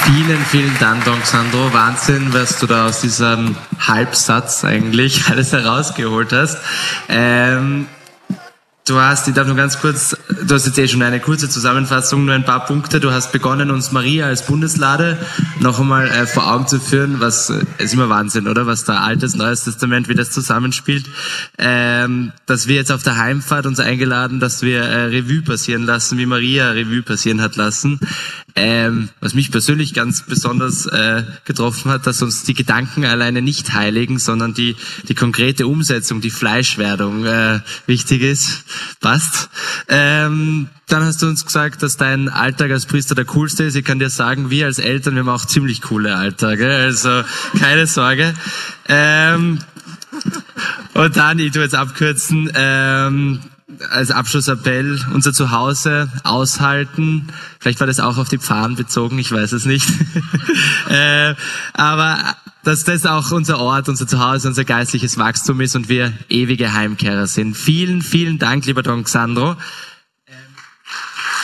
Vielen, vielen Dank, Don Sandro. Wahnsinn, was du da aus diesem Halbsatz eigentlich alles herausgeholt hast. Ich darf nur ganz kurz, du hast jetzt schon eine kurze Zusammenfassung, nur ein paar Punkte. Du hast begonnen, uns Maria als Bundeslade noch einmal vor Augen zu führen, ist immer Wahnsinn, oder? Was da Altes, Neues Testament, wie das zusammenspielt. Dass wir jetzt auf der Heimfahrt uns eingeladen, dass wir Revue passieren lassen, wie Maria Revue passieren hat lassen. Was mich persönlich ganz besonders getroffen hat, dass uns die Gedanken alleine nicht heiligen, sondern die konkrete Umsetzung, die Fleischwerdung wichtig ist. Passt. Dann hast du uns gesagt, dass dein Alltag als Priester der coolste ist. Ich kann dir sagen, wir als Eltern, wir haben auch ziemlich coole Alltage, also keine Sorge. Und dann, ich tue jetzt abkürzen, als Abschlussappell, unser Zuhause aushalten. Vielleicht war das auch auf die Pfarren bezogen, ich weiß es nicht. Aber dass das auch unser Ort, unser Zuhause, unser geistliches Wachstum ist und wir ewige Heimkehrer sind. Vielen, vielen Dank, lieber Don Sandro.